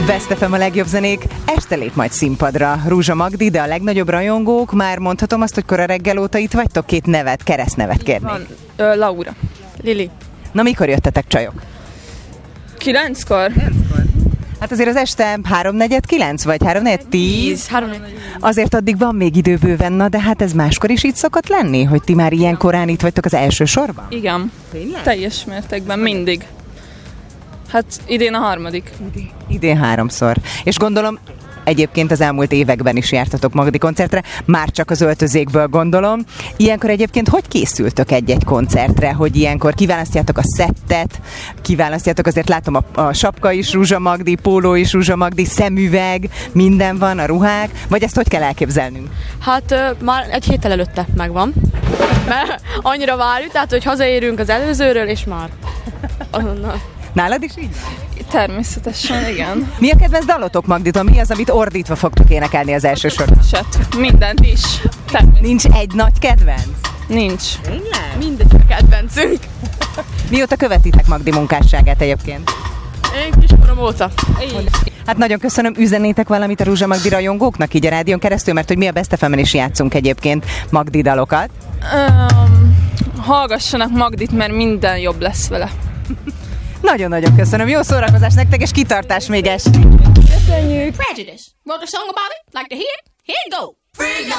Best FM a legjobb zenék, este lép majd színpadra Rúzsa Magdi, de a legnagyobb rajongók, már mondhatom azt, hogy kora reggel óta itt vagytok, 2 nevet, keresztnevet kérnék. Laura. Lili. Na mikor jöttetek, csajok? 9-kor. Hát azért az este 3:49 vagy 3:10? 3. Azért addig van még idő bőven, na de hát ez máskor is így szokott lenni, hogy ti már ilyen korán itt vagytok az első sorban? Igen. Teljes mértékben, mindig. Hát idén a 3. Idén 3-szor. És gondolom, egyébként az elmúlt években is jártatok Magdi koncertre, már csak az öltözékből gondolom. Ilyenkor egyébként hogy készültök egy-egy koncertre, hogy ilyenkor kiválasztjátok a szettet, kiválasztjátok, azért látom a sapka is Rúzsa Magdi, póló is Rúzsa Magdi, szemüveg, minden van, a ruhák, vagy ezt hogy kell elképzelnünk? Hát már egy héttel előtte megvan, mert annyira várjuk, tehát hogy hazaérünk az előzőről, és már azonnal. Nálad is így? Természetesen, igen. Mi a kedvenc dalotok, Magditól? Mi az, amit ordítva fogtok énekelni az első sorban? Mindent is. Nincs egy nagy kedvenc? Nincs. Mindegy a kedvencünk. Mióta követitek Magdi munkásságát egyébként? Én kiskorom óta. Hát nagyon köszönöm, üzenétek valamit a Rúzsa Magdi rajongóknak így a rádión keresztül, mert hogy mi a Best FM-en is játszunk egyébként Magdi dalokat. Hallgassanak Magdit, mert minden jobb lesz vele. Nagyon-nagyon köszönöm, jó szórakozás nektek, és kitartás még estig. Köszönjük! Prejudice. Wrote a song about it? Like to hear it? Here you go. Free